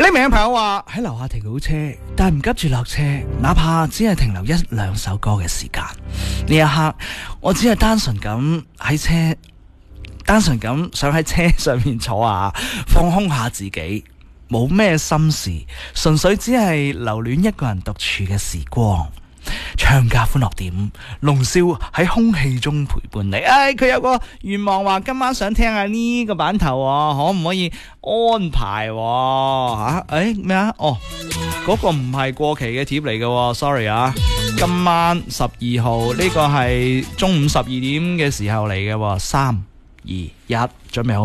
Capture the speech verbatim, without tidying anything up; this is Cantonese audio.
呢名嘅朋友話喺樓下停好車，但係唔急住落車，哪怕只係停留一兩首歌嘅時間。呢一刻，我只係單純咁喺車，單純咁想喺車上面坐下，放空下自己，冇咩心事，純粹只係留戀一個人獨處嘅時光。唱價歡樂點，龍少喺空氣中陪伴你。唉，佢有個願望話今晚想聽下呢個版頭啊，可唔可以安排吓？誒咩啊？哦，嗰個唔係過期嘅貼嚟嘅 ，sorry 啊。今晚十二號呢個係中午十二點嘅時候嚟嘅，三二一，準備好。